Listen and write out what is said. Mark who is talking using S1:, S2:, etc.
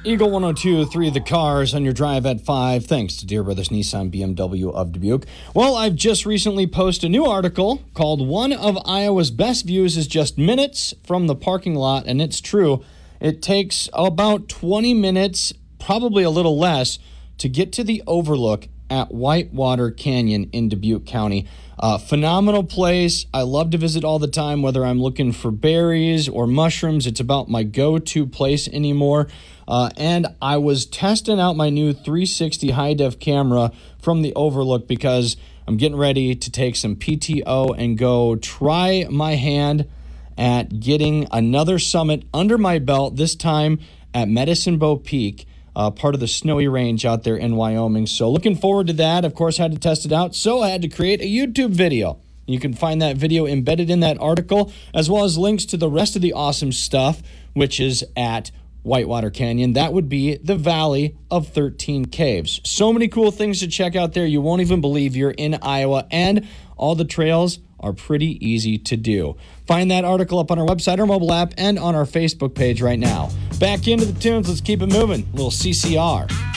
S1: Eagle 102.3 The Cars on your drive at 5. Thanks to Dear Brothers Nissan BMW of Dubuque. Well, I've just recently posted a new article called One of Iowa's Best Views is Just Minutes from the Parking Lot, and it's true. It takes about 20 minutes, probably a little less, to get to the overlook at Whitewater Canyon in Dubuque County. Phenomenal place. I love to visit all the time, whether I'm looking for berries or mushrooms. It's about my go-to place anymore. And I was testing out my new 360 high-def camera from the overlook because I'm getting ready to take some PTO and go try my hand at getting another summit under my belt, this time at Medicine Bow Peak, part of the snowy range out there in Wyoming. So looking forward to that. Of course, I had to test it out, so I had to create a YouTube video. You can find that video embedded in that article, as well as links to the rest of the awesome stuff, which is at Whitewater Canyon. That would be the Valley of 13 Caves. So many cool things to check out there. You won't even believe you're in Iowa, and all the trails are pretty easy to do. Find that article up on our website, our mobile app, and on our Facebook page right now. Back into the tunes. Let's keep it moving. A little CCR.